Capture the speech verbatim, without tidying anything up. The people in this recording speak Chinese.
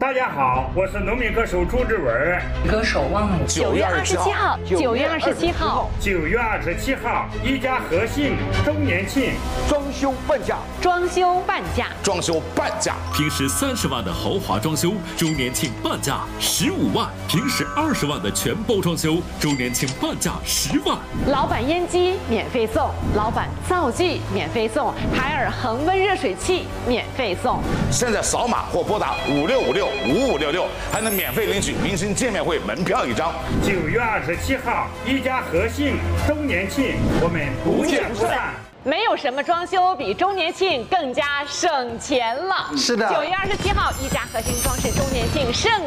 大家好，我是农民歌手朱志文。 歌手汪某。 九月二十七号，九月二十七号， 九月二十七号，一家和信周年庆， 装修半价， 装修半价， 装修半价。 平时三十万的豪华装修，周年庆半价十五万；平时二十万的全包装修，周年庆半价十万。 老板烟机免费送，老板灶具免费送，海尔恒温热水器免费送。 现在扫码或拨打五六五六五五六六，还能免费领取明星见面会门票一张。 九月二十七号，一家和信周年庆，我们不见不散。 没有什么装修比周年庆更加省钱了。 是的， 九月二十七号，一家和信装饰周年庆盛。